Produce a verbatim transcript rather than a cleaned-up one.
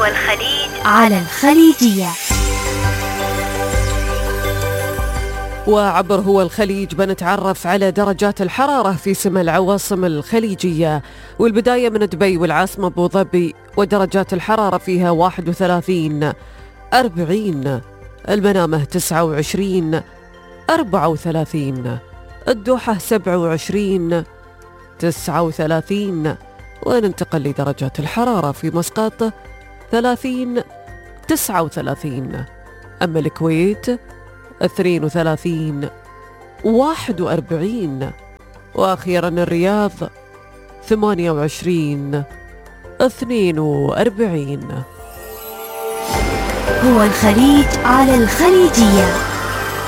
هو الخليج على الخليجية. وعبر هو الخليج بنتعرف على درجات الحرارة في سما العواصم الخليجية، والبداية من دبي والعاصمة أبو ظبي، ودرجات الحرارة فيها واحد وثلاثين أربعين، المنامة تسعة وعشرين أربعة وثلاثين، الدوحة سبعة وعشرين تسعة وثلاثين، وننتقل لدرجات الحرارة في مسقط ثلاثين تسعة وثلاثين، أما الكويت اثنين وثلاثين واحد وأربعين، وأخيرا الرياض ثمانية وعشرين اثنين وأربعين. هو الخليج على الخليجية.